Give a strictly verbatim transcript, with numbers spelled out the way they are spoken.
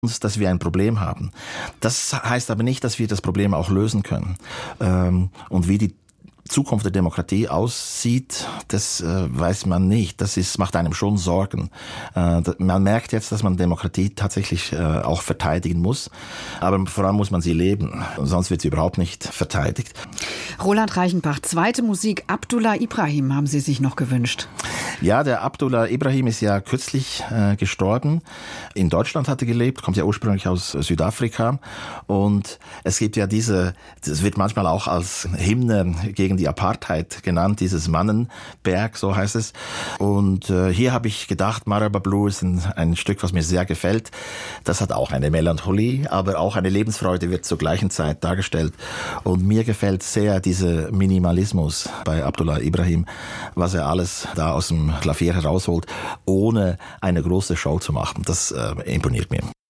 uns, dass wir ein Problem haben. Das heißt aber nicht, dass wir das Problem auch lösen können. Und wie die Zukunft der Demokratie aussieht, das äh, weiß man nicht. Das ist, macht einem schon Sorgen. Äh, man merkt jetzt, dass man Demokratie tatsächlich äh, auch verteidigen muss. Aber vor allem muss man sie leben. Sonst wird sie überhaupt nicht verteidigt. Roland Reichenbach, zweite Musik. Abdullah Ibrahim haben Sie sich noch gewünscht. Ja, der Abdullah Ibrahim ist ja kürzlich äh, gestorben. In Deutschland hat er gelebt, kommt ja ursprünglich aus Südafrika. Und es gibt ja diese, das wird manchmal auch als Hymne gegen die Apartheid genannt, dieses Mannenberg, so heißt es. Und äh, hier habe ich gedacht, Marhaba Blue ist ein, ein Stück, was mir sehr gefällt. Das hat auch eine Melancholie, aber auch eine Lebensfreude wird zur gleichen Zeit dargestellt. Und mir gefällt sehr dieser Minimalismus bei Abdullah Ibrahim, was er alles da aus dem Klavier herausholt, ohne eine große Show zu machen. Das äh, imponiert mir.